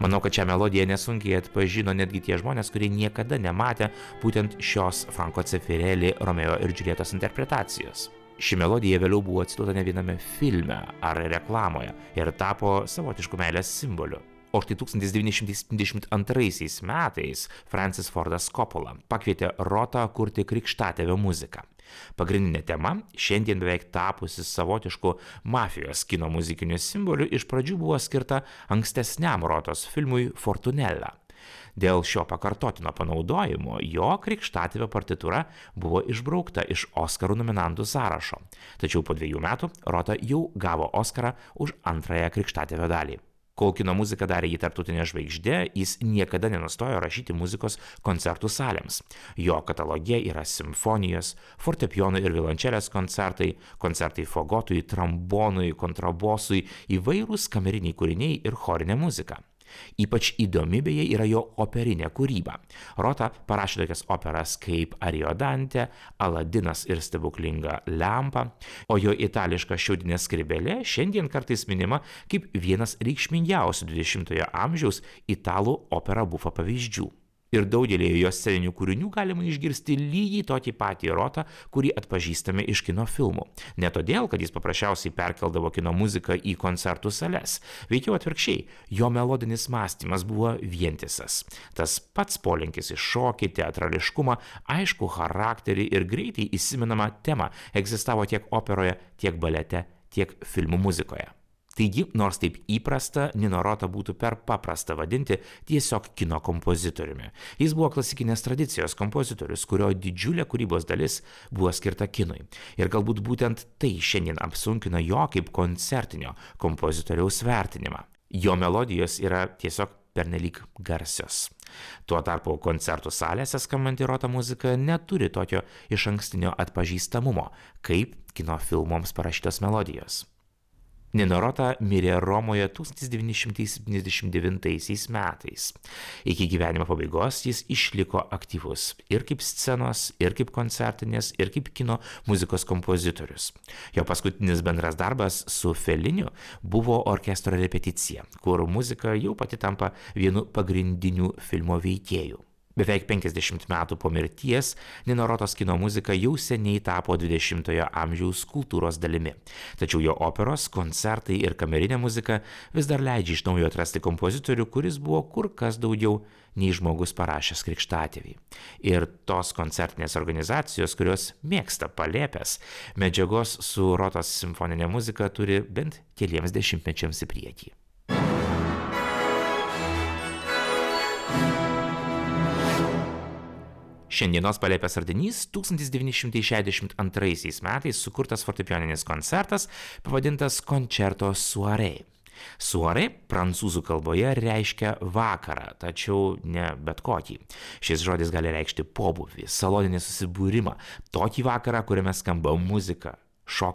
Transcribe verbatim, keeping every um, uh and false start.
Manau, kad šią melodiją nesunkiai atpažino netgi tie žmonės, kurie niekada nematė būtent šios Franco Zeffirelli Romeo ir Džiuljetos interpretacijos. Ši melodija vėliau buvo cituota ne viename filme ar reklamoje ir tapo savotišku meilės simboliu. O štai tūkstantis devyni šimtai septyniasdešimt antraisiais metais Francis Fordas Coppola pakvietė Rotą kurti krikštatėvio muziką. Pagrindinė tema, šiandien beveik tapusi savotišku mafijos kino muzikiniu simboliu, iš pradžių buvo skirta ankstesniam Rotos filmui Fortunella. Dėl šio pakartotino panaudojimo jo krikštatėvio partitūra buvo išbraukta iš Oskarų nominantų sąrašo. Tačiau po dviejų metų Rota jau gavo Oskarą už antrąją krikštatėvio dalį. Kol kino muzika darė jį tarptautinė žvaigždė, jis niekada nenustojo rašyti muzikos koncertų salėms. Jo kataloge yra simfonijos, fortepijonų ir violončelės koncertai, koncertai fagotui, trombonui, kontrabosui, įvairūs kameriniai kūriniai ir chorinė muzika. Ypač įdomi beje yra jo operinė kūryba. Rota parašė tokias operas kaip Ariodantė, Aladinas ir stebuklinga lempa, o jo itališka šiaudinė skrybėlė šiandien kartais minima kaip vienas reikšmingiausių dvidešimtojo amžiaus italų opera bufa pavyzdžių. Ir daugelį jo sceninių kūrinių galima išgirsti lygiai tokį patį Rotą, kurį atpažįstame iš kino filmų. Ne todėl, kad jis paprasčiausiai perkeldavo kino muziką į koncertų sales. Veikiau atvirkščiai, jo melodinis mąstymas buvo vientisas. Tas pats polinkis į šokį, teatrališkumą, aišku charakterį ir greitai įsimenamą temą egzistavo tiek operoje, tiek balete, tiek filmų muzikoje. Taigi, nors taip įprasta, Nino Rota būtų per paprasta vadinti tiesiog kino kompozitoriumi. Jis buvo klasikinės tradicijos kompozitorius, kurio didžiulė kūrybos dalis buvo skirta kinui. Ir galbūt būtent tai šiandien apsunkina jo kaip koncertinio kompozitoriaus vertinimą. Jo melodijos yra tiesiog pernelyg garsios. Tuo tarpu koncertų salėse skambanti Rota muzika neturi tokio išankstinio atpažįstamumo, kaip kino filmoms parašytos melodijos. Nino Rota mirė Romoje tūkstantis devyni šimtai septyniasdešimt devintaisiais metais. Iki gyvenimo pabaigos jis išliko aktyvus ir kaip scenos, ir kaip koncertinės, ir kaip kino muzikos kompozitorius. Jo paskutinis bendras darbas su Felliniu buvo orkestro repeticija, kur muzika jau pati tampa vienu pagrindinių filmo veikėjų. Beveik penkiasdešimt metų po mirties Nino Rotos kino muzika jau seniai tapo dvidešimtojo amžiaus kultūros dalimi. Tačiau jo operos, koncertai ir kamerinė muzika vis dar leidžia iš naujo atrasti kompozitorių, kuris buvo kur kas daugiau nei žmogus parašęs krikštatėvį. Ir tos koncertinės organizacijos, kurios mėgsta palėpės, medžiagos su Rotos simfoninė muzika turi bent keliems dešimtmečiams į priekį. Šiandienos palėpės ardinys tūkstantis devyni šimtai šešiasdešimt antraisiais metais sukurtas fortepijoninis koncertas pavadintas Concerto Soirée. Soirée prancūzų kalboje reiškia vakarą, tačiau ne bet kokį. Šis žodis gali reikšti pobūvį, saloninį susibūrimą, tokį vakarą, kuriame skamba muzika, šokiai